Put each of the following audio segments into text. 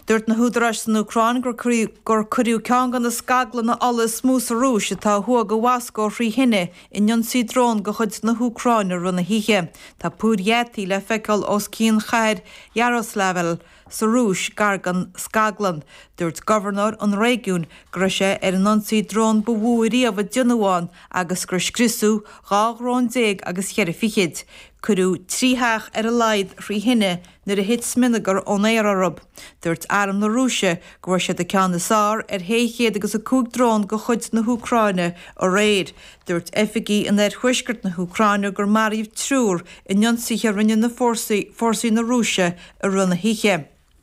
Dúirt na húdarás san Ucrain gur curiú ceann gan na scaglan na alles smús a rúis atá thua go wascó rí hinne in Ionsaí drón go chud na Ucrain runna híthe. Tá púrhétaí le feiceáil os cín chaid Yaroslavl sa rúis gar gan scaglan. Dúirt governor an régiún gur sé an Ionsaí drón bhúirí a bh dionháin agus gur scrisú 2 agus cheir fichiid. Curú trítheach a leid rí hinne nuair a hit sminagar ón éar arab. Dúirt Aram na Rúise gur sé de ceann na sár héchéad agus a cúg drón go chud na Ucraine ó réad. Dúirt efigí an chuisgurt na Ucraine gur maríomh trúr in Ionsaí rinne na fórsaí na Rúise a runna híthe.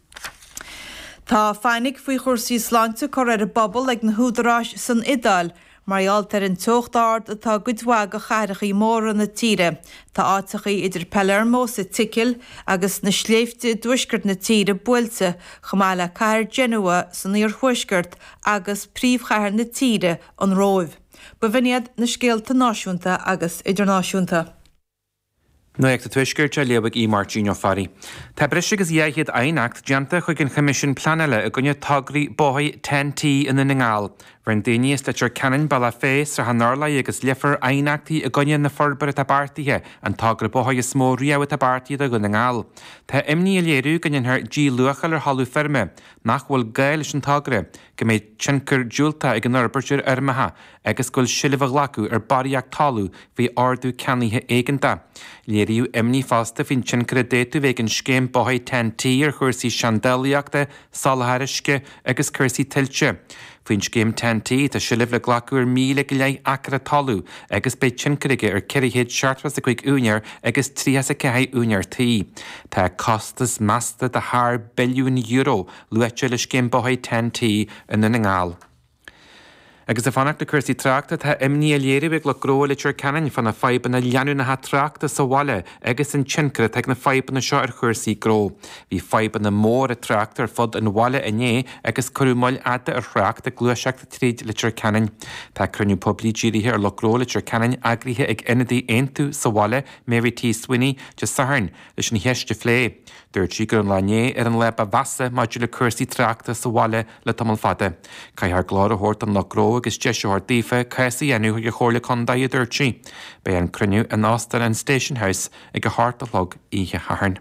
Tá feinig faoi chursaí sláinte chu ar a bobbal ag na húdarás san Idáil, Marialtar an tuchtard atá gudhá go chairechaí mór na tíre. Tá átachaí idir Palermo sa Tickil agus na sléifte dúisgurt na tíre builte chamála cair Genoa san níor chuisgurt agus príomhchair na tíre an róibh. Bhíad na scéalta náisiúnta agus idirnáisiúnta. No ag tuisgurt a leabhah í Martin O'Farry. Tá bris agus dhéiad ainacht deanta chuig an comisiún planile a gunne tagraí bóthaí 10T in na ngáil. Ran daine is leir ceann balla fés ar hanarla agus lefar ainachtaí a gunne na forbar a bartaithe an tagra bóthaí is mó riamh a bartaí a gun na ngáil. Tá imní a léirú gunnear G luachal ar hallú ferme nach bhfuil gail an tagra go méid tincur dúilta ag an orbertir armatha agus gúil siileh lacu ar baríach talú bhí ardú ceannaithe éigeanta. Léiríú imní fásta fin tincur a déitú bheith an scéim bóthaí 10T ar chuirsaí seandaliaachta, salathairisce agus chuirsaí tiltte. Fuin scéim 10T tá siileh le glacuir 1,000 go leith acra talú agus beid tincriige ar 475 únear agus 350 únear tí. Tá costas masta de €1 billiún luite le scéim bóthaí 10T in na ngáil. Agus a fannach na cuirsaí tráachta tá imní a léiribh le gró litir ceann fan na feibanna leanúnathe tráachta sa bhaile agus an tincre teag na feibanna seo ar chuirsaí gró. Bhí feibanna mór a tráachta ar fud an bhaile inné agus curúmáil ada ar chreaachta gluaiseachta tríd litir ceann. Tá cruniú poblí ddíirithe ar le gró litir ceann agrithe ag inadí aontu sa bhaile Mary T. Sweeney de Saharn leis an heiste phlé. Dúirt sí gur an lané ar an leba bhasa maidir le cuirsaí tráachta sa bhaile le tamil fada. Caithar glár a hort an le gró agus deisiúir dífa caisa dhéanú go chóirla condaí a dúirtí. Bé an cruniú an ástal an Station House ag go háart a log ihe Saharn.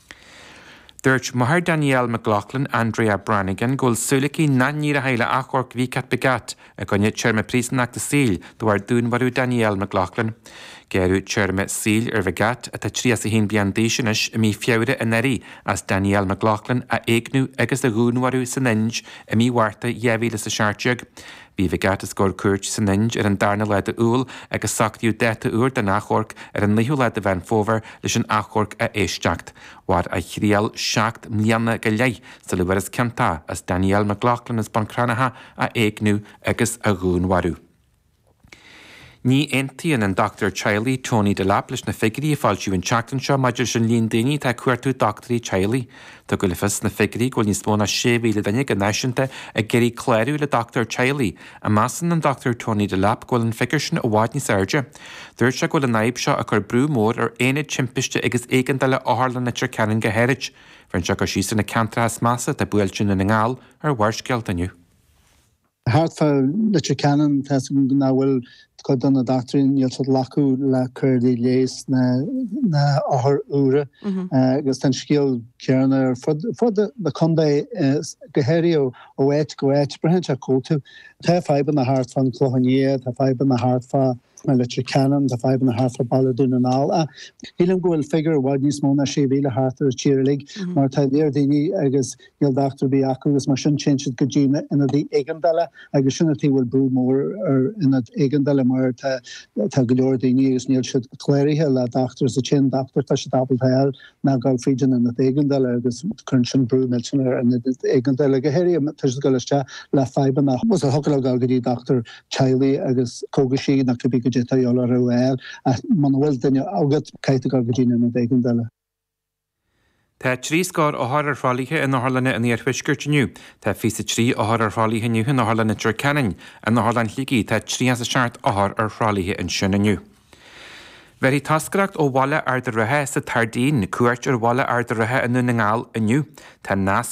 Dúirt Maher Danielle McLaughlin Andrea Brannigan gúil súlaí naníir a heile achorc bhí cat begat a gonne teirme prísnach de síl dohar dúnharú Danielle McLaughlin. Geirú teirme síl ar bhegat a tá trí a hín bían díisinis a mí fiabhre a neirí as Danielle McLaughlin a éagnú agus a gúnharú san inj a mí warta dhéhíle sa seairteag. Bhí bhegat a scór cuairt san inj ar an darna leid a úl agus sactiú 10 úr den achorc ar an liú leid a bhain fóver leis an achorc a éisteacht. War a chríal 7 mbliana go leith sa le bhar is ceantá as Danielle McLaughlin is bancranatha a éagnú agus a gúnharú. Ní eintíon an Dr. Chiley Tony de Lap leis na figurí a fáiltiú an teachtain seo maidir sin líon daoine tá cuairtú Dr. Chiley. Tá go le fis na figurí ghfuil níos móna 6,000 daine go náisiúnta a geirí cléirú le Dr. Chiley a masan an Dr. Tony de Lap ghfuil an figur sin a bháid níos airde. Dúirt se ghfuil a naib seo a chur brú mór ar aonad timpiste agus éigeanta le áthlan na tir ceann go héirid. Bhain se go sí san na cantrás massa de buailte na ngáil ar bhaircealt aniu. Hartfall litir ceann tá na bhfuil chud an na doctorin níl sod lacu le chuirdaí léis na áthar úra agus ten scéal ceann ar fud na condaí gohéirí ó éit go éit brehan se cótú. Tá feiban na hart fan clochaní, tá feiban na hart fa me litir ceann, tá feiban na hart fa balladún an áil. Hílim gohfuil figur bhhaid níos móna 6,000 hart ar tíirlig, mar tá léir daoine agus níl doctor bí acu agus mar sin tinsid go dtíine ina dí éigeandala agus sinna tí bhfuil brú mór ar ina éigeandala mar tá go leor daoine agus níl siad cléirithe le doctor sa chin doctor tá si dabal theil na gáil frídin ina éigeandala agus chun sin brú mil sin ar ina éigeandala go héirí tá go leiste le feiban na was a hocail gáil go dtí Dr. Chiley agus cógasí na cubí go dtí eola roiil a man bhfuil daine agad caiite gáil go dtíine ina éigeandala. Tá 3 scór áthar ar fálaithe in Harlanne in ar fisgurtiniu. Tá fi 3 áthar ar fálaithe niu in Harlanne tir ceann an Harlan ligaí tá 3 seart áthar ar fálaithe in sinniu. Verí tascracht ó bhile ar de rathe sa tardín cuairt ar bhile ar de rathe in na ngáil iniu. Tá nás